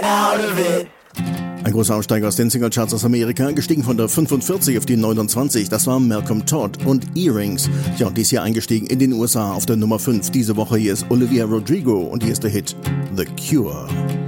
out of it. Ein großer Aussteiger aus den Singlecharts aus Amerika, gestiegen von der 45 auf die 29, das war Malcolm Todd und Earrings. Ja, und dies Jahr eingestiegen in den USA auf der Nummer 5. Diese Woche hier ist Olivia Rodrigo und hier ist der Hit The Cure.